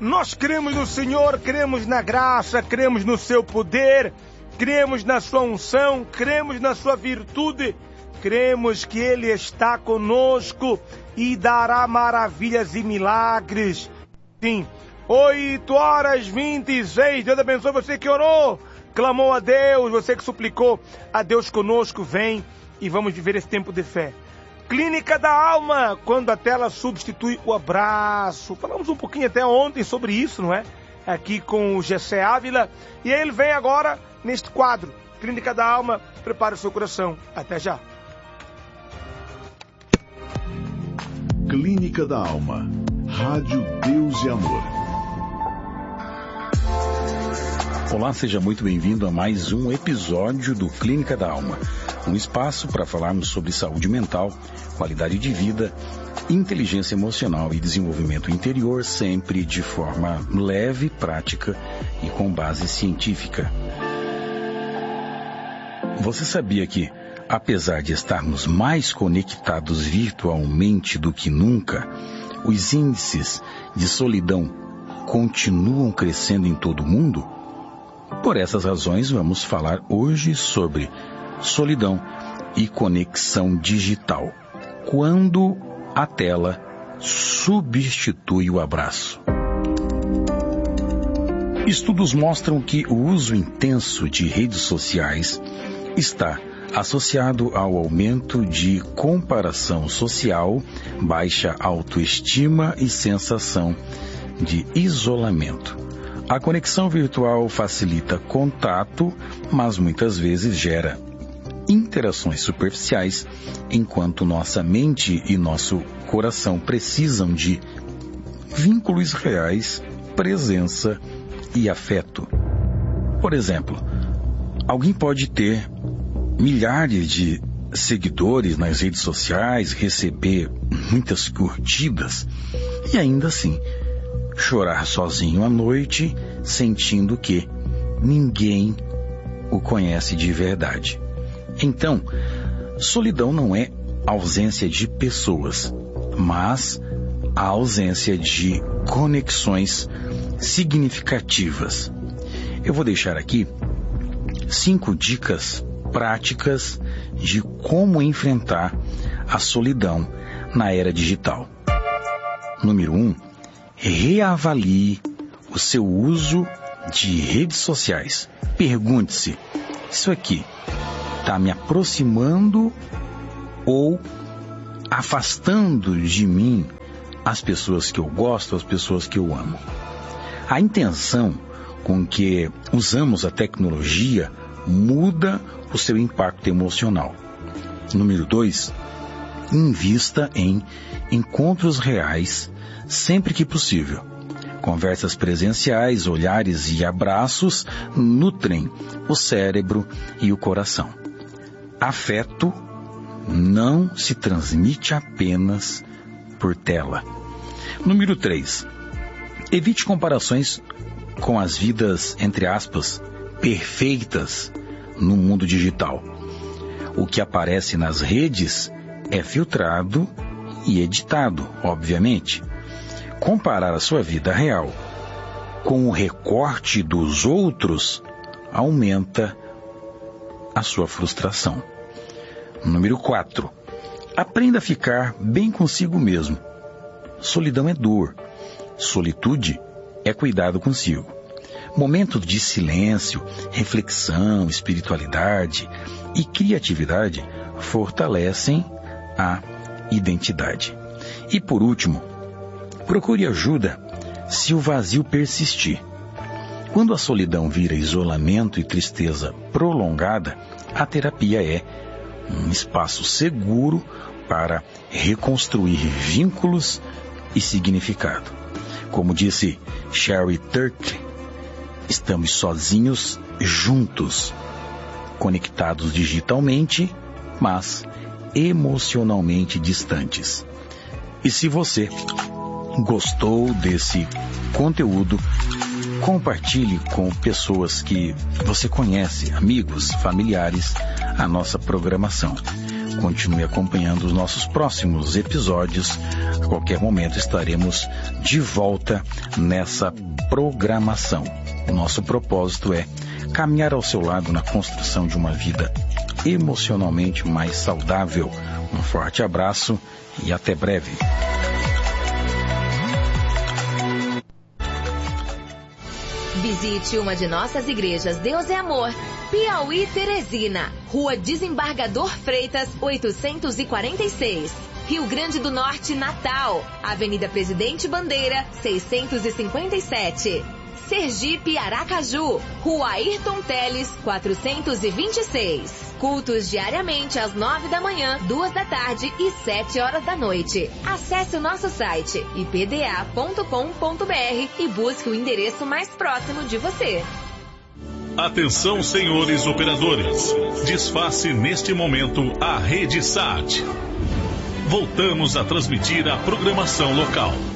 Nós cremos no Senhor, cremos na graça, cremos no seu poder, cremos na sua unção, cremos na sua virtude, cremos que Ele está conosco e dará maravilhas e milagres. Sim, 8h26, Deus abençoe você que orou, clamou a Deus, você que suplicou a Deus conosco, vem e vamos viver esse tempo de fé. Clínica da Alma, quando a tela substitui o abraço. Falamos um pouquinho até ontem sobre isso, não é? Aqui com o Gessé Ávila. E ele vem agora neste quadro. Clínica da Alma, prepare o seu coração. Até já. Clínica da Alma. Rádio Deus e Amor. Olá, seja muito bem-vindo a mais um episódio do Clínica da Alma. Um espaço para falarmos sobre saúde mental, qualidade de vida, inteligência emocional e desenvolvimento interior, sempre de forma leve, prática e com base científica. Você sabia que, apesar de estarmos mais conectados virtualmente do que nunca, os índices de solidão continuam crescendo em todo o mundo? Por essas razões, vamos falar hoje sobre solidão e conexão digital, quando a tela substitui o abraço. Estudos mostram que o uso intenso de redes sociais está associado ao aumento de comparação social, baixa autoestima e sensação de isolamento. A conexão virtual facilita contato, mas muitas vezes gera interações superficiais, enquanto nossa mente e nosso coração precisam de vínculos reais, presença e afeto. Por exemplo, alguém pode ter milhares de seguidores nas redes sociais, receber muitas curtidas e ainda assim chorar sozinho à noite, sentindo que ninguém o conhece de verdade. Então, solidão não é ausência de pessoas, mas a ausência de conexões significativas. Eu vou deixar aqui 5 dicas práticas de como enfrentar a solidão na era digital. Número 1, reavalie o seu uso de redes sociais. Pergunte-se, isso aqui está me aproximando ou afastando de mim as pessoas que eu gosto, as pessoas que eu amo? A intenção com que usamos a tecnologia muda o seu impacto emocional. Número 2, invista em encontros reais sempre que possível. Conversas presenciais, olhares e abraços nutrem o cérebro e o coração. Afeto não se transmite apenas por tela. Número 3. Evite comparações com as vidas, entre aspas, perfeitas no mundo digital. O que aparece nas redes é filtrado e editado, obviamente. Comparar a sua vida real com o recorte dos outros aumenta a sua frustração. Número 4. Aprenda a ficar bem consigo mesmo. Solidão é dor. Solitude é cuidado consigo. Momentos de silêncio, reflexão, espiritualidade e criatividade fortalecem a identidade. E por último, procure ajuda se o vazio persistir. Quando a solidão vira isolamento e tristeza prolongada, a terapia é um espaço seguro para reconstruir vínculos e significado. Como disse Sherry Turkle, estamos sozinhos, juntos, conectados digitalmente, mas emocionalmente distantes. E se você gostou desse conteúdo, compartilhe com pessoas que você conhece, amigos, familiares, a nossa programação. Continue acompanhando os nossos próximos episódios. A qualquer momento estaremos de volta nessa programação. O nosso propósito é caminhar ao seu lado na construção de uma vida emocionalmente mais saudável. Um forte abraço e até breve. Visite uma de nossas igrejas Deus é Amor, Piauí, Teresina, Rua Desembargador Freitas, 846. Rio Grande do Norte, Natal, Avenida Presidente Bandeira, 657. Sergipe, Aracaju, Rua Ayrton Teles, 426. Cultos diariamente às 9 da manhã, 2 da tarde e 7 horas da noite. Acesse o nosso site ipda.com.br e busque o endereço mais próximo de você. Atenção, senhores operadores. Desface neste momento a rede SAT. Voltamos a transmitir a programação local.